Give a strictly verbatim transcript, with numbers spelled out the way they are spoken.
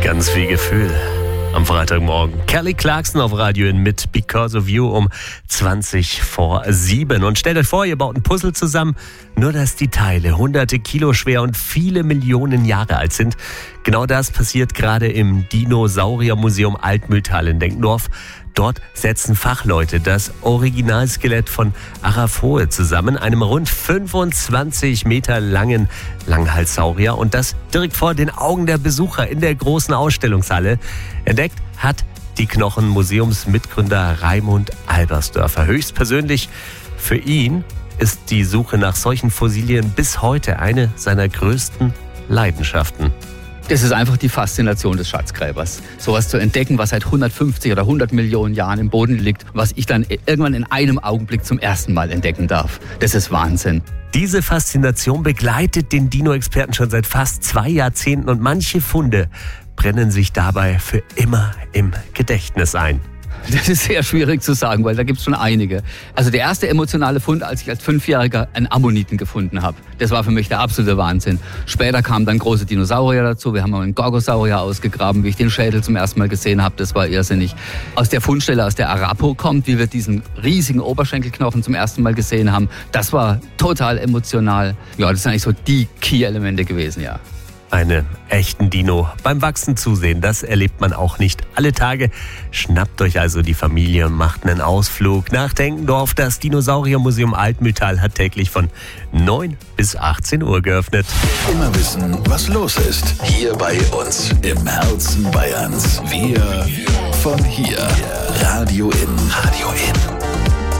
Ganz viel Gefühl am Freitagmorgen. Kelly Clarkson auf Radio in mit Because of You um zwanzig vor sieben. Und stellt euch vor, ihr baut ein Puzzle zusammen, nur dass die Teile hunderte Kilo schwer und viele Millionen Jahre alt sind. Genau das passiert gerade im Dinosauriermuseum Altmühltal in Denkendorf. Dort setzen Fachleute das Originalskelett von Arafoe zusammen, einem rund fünfundzwanzig Meter langen Langhalssaurier, und das direkt vor den Augen der Besucher in der großen Ausstellungshalle. Entdeckt hat die Knochenmuseumsmitgründer Raimund Albersdörfer. Höchstpersönlich für ihn ist die Suche nach solchen Fossilien bis heute eine seiner größten Leidenschaften. Das ist einfach die Faszination des Schatzgräbers. Sowas zu entdecken, was seit hundertfünfzig oder hundert Millionen Jahren im Boden liegt, was ich dann irgendwann in einem Augenblick zum ersten Mal entdecken darf. Das ist Wahnsinn. Diese Faszination begleitet den Dino-Experten schon seit fast zwei Jahrzehnten, und manche Funde brennen sich dabei für immer im Gedächtnis ein. Das ist sehr schwierig zu sagen, weil da gibt es schon einige. Also der erste emotionale Fund, als ich als Fünfjähriger einen Ammoniten gefunden habe, das war für mich der absolute Wahnsinn. Später kamen dann große Dinosaurier dazu. Wir haben mal einen Gorgosaurier ausgegraben, wie ich den Schädel zum ersten Mal gesehen habe. Das war irrsinnig. Aus der Fundstelle, aus der Arapo kommt, wie wir diesen riesigen Oberschenkelknochen zum ersten Mal gesehen haben, das war total emotional. Ja, das sind eigentlich so die Key-Elemente gewesen, ja. Einem echten Dino beim Wachsen zusehen, das erlebt man auch nicht alle Tage. Schnappt euch also die Familie und macht einen Ausflug nach Denkendorf. Das Dinosauriermuseum Altmühltal hat täglich von neun bis achtzehn Uhr geöffnet. Immer wissen, was los ist. Hier bei uns im Herzen Bayerns. Wir von hier. Radio in. Radio in.